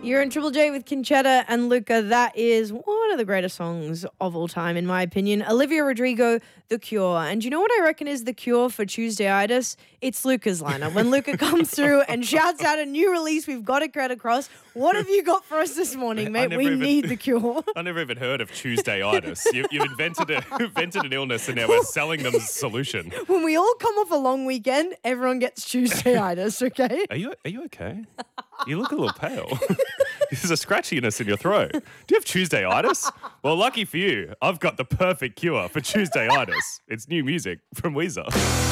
You're in Triple J with Conchetta and Luca. That is one of the greatest songs of all time, in my opinion. Olivia Rodrigo, The Cure. And you know what I reckon is the cure for Tuesdayitis? It's Luca's lineup. When Luca comes through and shouts out a new release, we've got to get across. What have you got for us this morning, mate? We need the cure. I never even heard of Tuesdayitis. You've invented an illness and now we're selling them as a solution. When we all come off a long weekend, everyone gets Tuesdayitis, okay? Are you okay? You look a little pale. There's a scratchiness in your throat. Do you have Tuesdayitis? Well, lucky for you, I've got the perfect cure for Tuesdayitis. It's new music from Weezer.